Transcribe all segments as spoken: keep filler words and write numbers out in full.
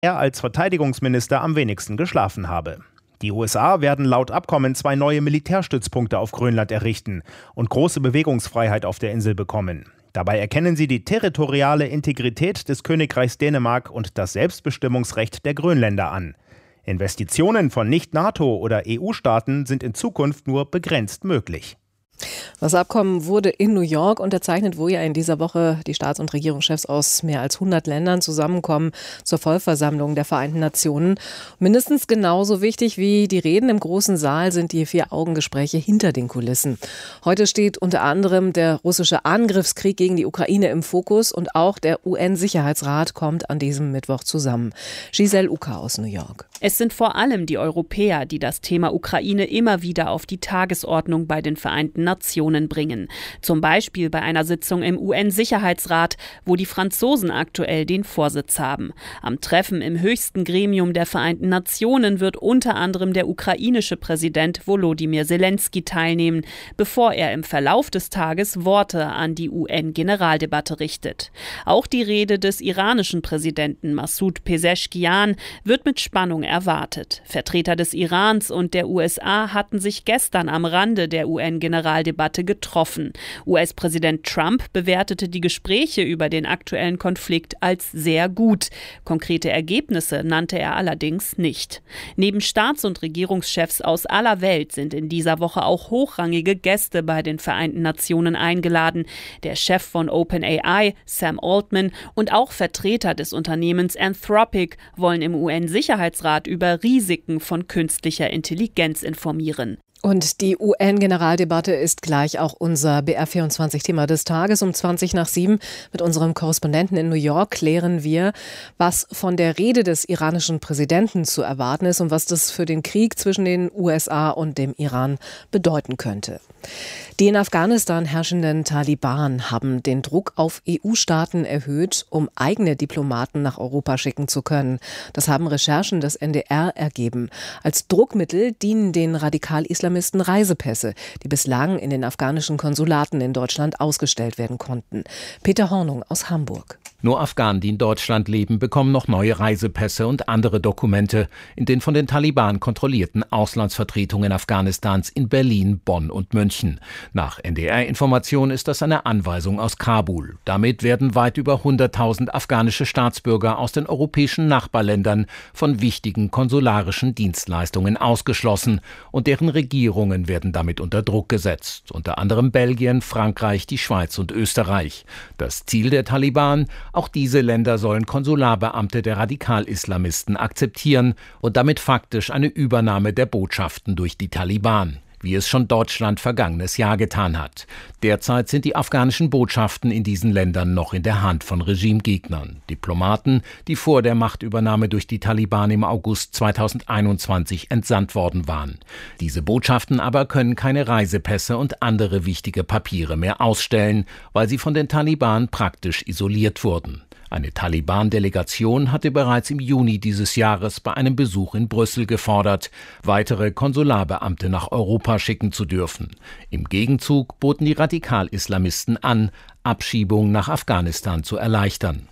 er als Verteidigungsminister am wenigsten geschlafen habe. Die U S A werden laut Abkommen zwei neue Militärstützpunkte auf Grönland errichten und große Bewegungsfreiheit auf der Insel bekommen. Dabei erkennen sie die territoriale Integrität des Königreichs Dänemark und das Selbstbestimmungsrecht der Grönländer an. Investitionen von Nicht-NATO- oder E U-Staaten sind in Zukunft nur begrenzt möglich. Das Abkommen wurde in New York unterzeichnet, wo ja in dieser Woche die Staats- und Regierungschefs aus mehr als hundert Ländern zusammenkommen zur Vollversammlung der Vereinten Nationen. Mindestens genauso wichtig wie die Reden im großen Saal sind die Vier-Augen-Gespräche hinter den Kulissen. Heute steht unter anderem der russische Angriffskrieg gegen die Ukraine im Fokus und auch der U N-Sicherheitsrat kommt an diesem Mittwoch zusammen. Giselle Uka aus New York. Es sind vor allem die Europäer, die das Thema Ukraine immer wieder auf die Tagesordnung bei den Vereinten Nationen bringen. Zum Beispiel bei einer Sitzung im U N-Sicherheitsrat, wo die Franzosen aktuell den Vorsitz haben. Am Treffen im höchsten Gremium der Vereinten Nationen wird unter anderem der ukrainische Präsident Volodymyr Zelensky teilnehmen, bevor er im Verlauf des Tages Worte an die U N-Generaldebatte richtet. Auch die Rede des iranischen Präsidenten Massoud Pezeshkian wird mit Spannung erwartet. Vertreter des Irans und der U S A hatten sich gestern am Rande der U N-Generaldebatte getroffen. U S-Präsident Trump bewertete die Gespräche über den aktuellen Konflikt als sehr gut. Konkrete Ergebnisse nannte er allerdings nicht. Neben Staats- und Regierungschefs aus aller Welt sind in dieser Woche auch hochrangige Gäste bei den Vereinten Nationen eingeladen. Der Chef von OpenAI, Sam Altman, und auch Vertreter des Unternehmens Anthropic wollen im U N-Sicherheitsrat über Risiken von künstlicher Intelligenz informieren. Und die U N-Generaldebatte ist gleich auch unser B R vierundzwanzig-Thema des Tages. Um zwanzig nach sieben mit unserem Korrespondenten in New York klären wir, was von der Rede des iranischen Präsidenten zu erwarten ist und was das für den Krieg zwischen den U S A und dem Iran bedeuten könnte. Die in Afghanistan herrschenden Taliban haben den Druck auf E U-Staaten erhöht, um eigene Diplomaten nach Europa schicken zu können. Das haben Recherchen des N D R ergeben. Als Druckmittel dienen den Radikal-Islamisten Reisepässe, die bislang in den afghanischen Konsulaten in Deutschland ausgestellt werden konnten. Peter Hornung aus Hamburg. Nur Afghanen, die in Deutschland leben, bekommen noch neue Reisepässe und andere Dokumente in den von den Taliban kontrollierten Auslandsvertretungen Afghanistans in Berlin, Bonn und München. Nach N D R-Informationen ist das eine Anweisung aus Kabul. Damit werden weit über hunderttausend afghanische Staatsbürger aus den europäischen Nachbarländern von wichtigen konsularischen Dienstleistungen ausgeschlossen und deren Regierungen werden damit unter Druck gesetzt. Unter anderem Belgien, Frankreich, die Schweiz und Österreich. Das Ziel der Taliban: Auch diese Länder sollen Konsularbeamte der Radikal-Islamisten akzeptieren und damit faktisch eine Übernahme der Botschaften durch die Taliban, wie es schon Deutschland vergangenes Jahr getan hat. Derzeit sind die afghanischen Botschaften in diesen Ländern noch in der Hand von Regimegegnern. Diplomaten, die vor der Machtübernahme durch die Taliban im August zweitausendeinundzwanzig entsandt worden waren. Diese Botschaften aber können keine Reisepässe und andere wichtige Papiere mehr ausstellen, weil sie von den Taliban praktisch isoliert wurden. Eine Taliban-Delegation hatte bereits im Juni dieses Jahres bei einem Besuch in Brüssel gefordert, weitere Konsularbeamte nach Europa schicken zu dürfen. Im Gegenzug boten die Radikal-Islamisten an, Abschiebung nach Afghanistan zu erleichtern.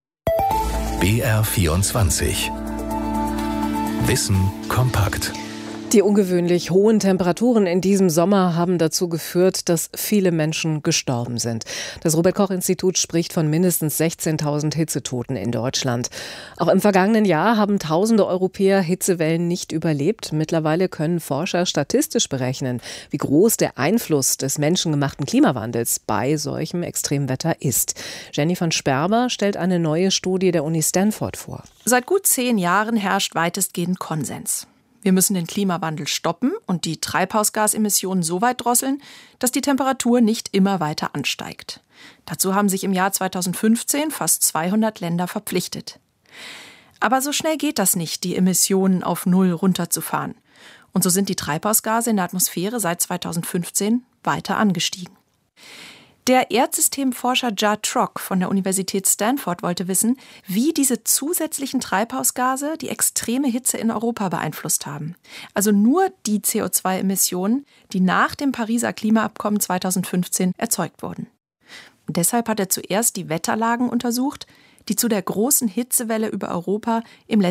B R vierundzwanzig. Wissen kompakt. Die ungewöhnlich hohen Temperaturen in diesem Sommer haben dazu geführt, dass viele Menschen gestorben sind. Das Robert-Koch-Institut spricht von mindestens sechzehntausend Hitzetoten in Deutschland. Auch im vergangenen Jahr haben tausende Europäer Hitzewellen nicht überlebt. Mittlerweile können Forscher statistisch berechnen, wie groß der Einfluss des menschengemachten Klimawandels bei solchem Extremwetter ist. Jenny von Sperber stellt eine neue Studie der Uni Stanford vor. Seit gut zehn Jahren herrscht weitestgehend Konsens. Wir müssen den Klimawandel stoppen und die Treibhausgasemissionen so weit drosseln, dass die Temperatur nicht immer weiter ansteigt. Dazu haben sich im Jahr zweitausendfünfzehn fast zweihundert Länder verpflichtet. Aber so schnell geht das nicht, die Emissionen auf Null runterzufahren. Und so sind die Treibhausgase in der Atmosphäre seit zweitausendfünfzehn weiter angestiegen. Der Erdsystemforscher Judd Trok von der Universität Stanford wollte wissen, wie diese zusätzlichen Treibhausgase die extreme Hitze in Europa beeinflusst haben. Also nur die C O zwei Emissionen, die nach dem Pariser Klimaabkommen zweitausendfünfzehn erzeugt wurden. Und deshalb hat er zuerst die Wetterlagen untersucht, die zu der großen Hitzewelle über Europa im letzten